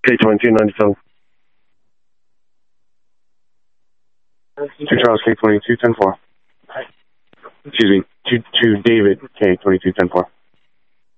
K-2297. To Charles K-22-10-4. Excuse me, to David K-22-10-4.